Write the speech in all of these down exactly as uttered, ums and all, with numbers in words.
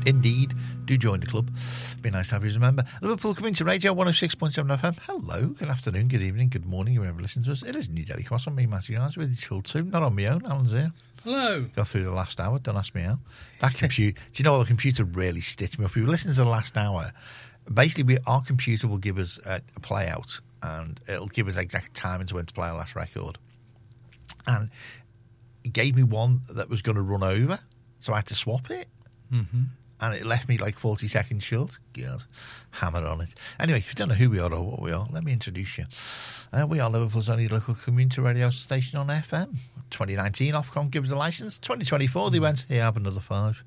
Indeed, do join the club. Be nice to have you as a member. Liverpool Community Radio one oh six point seven F M. Hello, good afternoon, good evening, good morning, whoever listens to us. It is New Delhi Cross on me, Matthew Yards, with you till two. Not on my own, Alan's here. Hello. Got through the last hour, don't ask me how. That computer, do you know what, the computer really stitched me up. If you listen to the last hour, basically we, our computer will give us a, a play out and it'll give us exact timings when to play our last record. And it gave me one that was going to run over, so I had to swap it. Mm-hmm. And it left me like forty seconds short. God, hammer on it. Anyway, if you don't know who we are or what we are, let me introduce you. Uh, we are Liverpool's only local community radio station on F M. twenty nineteen, Ofcom give us a licence. twenty twenty-four, they went, here, have another five.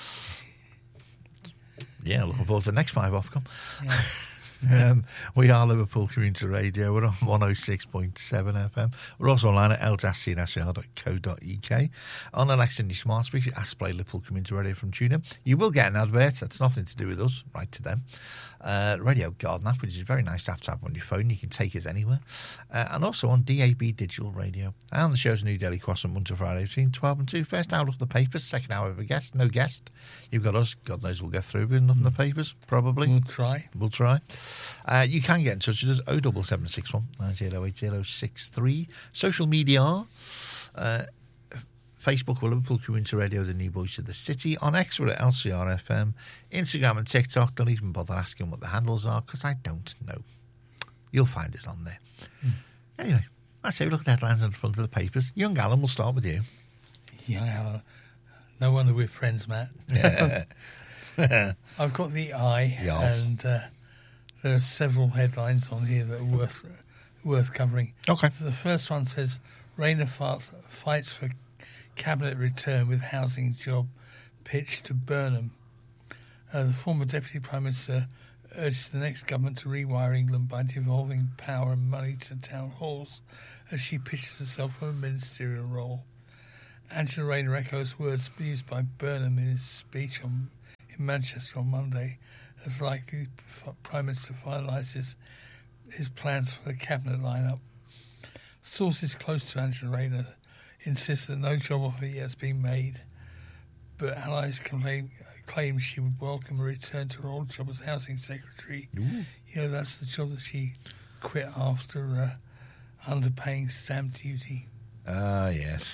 Yeah, looking forward to the next five, Ofcom. Yeah. Um, we are Liverpool Community Radio. We're on one oh six point seven F M. We're also online at l dash c dash r dot co dot u k. On Alexa and your smart speaker, ask to play Liverpool Community Radio from TuneIn. You will get an advert. That's nothing to do with us. Right to them. Uh, Radio Garden app, which is a very nice app to have on your phone. You can take it anywhere. Uh, and also on D A B Digital Radio. And the show's New Delhi Cross on Monday to Friday between twelve and two. First hour, look at the papers. Second hour, of a guest. No guest. You've got us. God knows we'll get through with nothing in the papers, probably. We'll try. We'll try. Uh, you can get in touch with us, oh seven seven six one nine oh eight oh six three. Social media, uh, Facebook, we're Liverpool Community Radio, the new voice of the city. On X, we're at L C R F M. Instagram and TikTok, don't even bother asking what the handles are, because I don't know. You'll find us on there. Mm. Anyway, I say we look at the headlines in front of the papers. Young Alan, we'll start with you. Young Alan. No wonder we're friends, Matt. Yeah. I've got the eye, yes. and uh, there are several headlines on here that are worth worth covering. Okay. The first one says, Rayner fights for cabinet return with housing job pitch to Burnham. Uh, the former Deputy Prime Minister urged the next government to rewire England by devolving power and money to town halls as she pitches herself for a ministerial role. Angela Rayner echoes words used by Burnham in his speech on, in Manchester on Monday, as likely Prime Minister finalises his plans for the cabinet lineup. Sources close to Angela Rayner insist that no job offer yet has been made, but allies claim, claim she would welcome a return to her old job as Housing Secretary. Ooh. You know, that's the job that she quit after uh, underpaying stamp duty. Ah, uh, yes.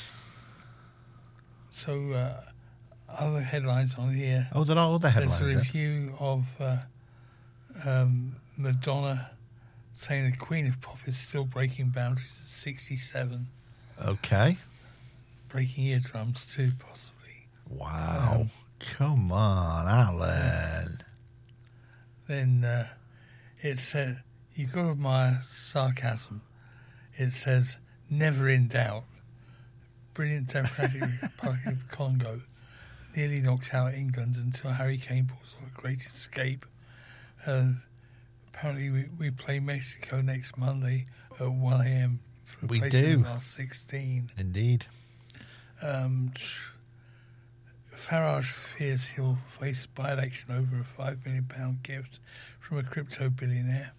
So, uh, other headlines on here. Oh, there are other headlines. There's a review of uh, um, Madonna saying the Queen of Pop is still breaking boundaries at sixty-seven. Okay. Breaking eardrums too, possibly. Wow. Um, Come on, Alan. Then uh, it said, you've got to admire sarcasm. It says, never in doubt. Brilliant Democratic Republic of Congo nearly knocked out England until Harry Kane pulls off a great escape. Uh, apparently we, we play Mexico next Monday at one a.m. for a we place do. in the last sixteen. Indeed. Um, Farage fears he'll face by-election over a five million pounds gift from a crypto billionaire.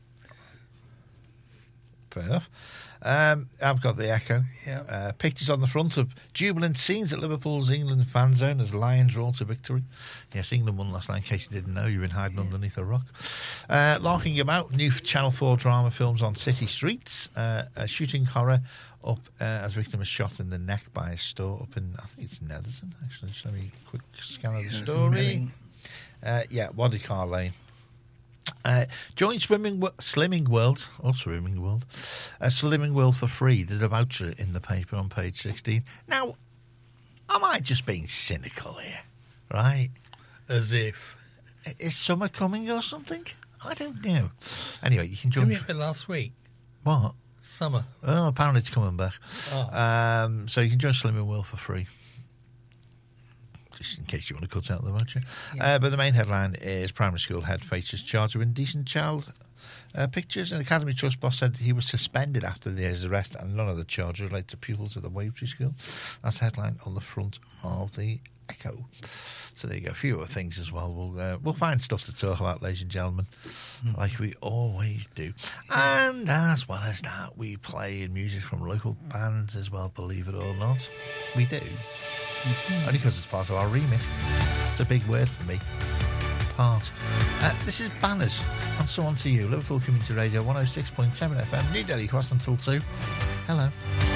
Fair enough. Um, I've got the Echo. Yeah. Uh, pictures on the front of jubilant scenes at Liverpool's England fan zone as Lions roll to victory. Yes, England won last night, in case you didn't know. You've been hiding yeah. underneath a rock. Uh, Larking About, new Channel four drama films on city streets. Uh, a shooting horror up uh, as victim is shot in the neck by a store up in, I think it's Netherton, actually. Just let me quick scan of the yeah, story. Uh, yeah, Waddycar Lane. Uh, join Swimming Slimming World, or Swimming World, uh, Slimming World for free. There's a voucher in the paper on page sixteen. Now, am I just being cynical here, right? As if. Is summer coming or something? I don't know. Anyway, you can join. Did we have it last week? What? Summer. Well, apparently it's coming back. Oh. Um, so you can join Slimming World for free. Just in case you want to cut out the voucher. Yeah. Uh, but the main headline is primary school head faces charge of indecent child uh, pictures. An Academy Trust boss said he was suspended after his arrest and none of the charges relate to pupils at the Wavertree School. That's the headline on the front of the Echo. So there you go. A few other things as well. We'll uh, we'll find stuff to talk about, ladies and gentlemen, mm. like we always do. And as well as that, we play music from local bands as well, believe it or not. We do. Mm-hmm. Only because it's part of our remit. It's a big word for me. apart. Uh, this is Banners, and so on to you. Liverpool Community Radio one oh six point seven F M, New Delhi Cross until two. Hello.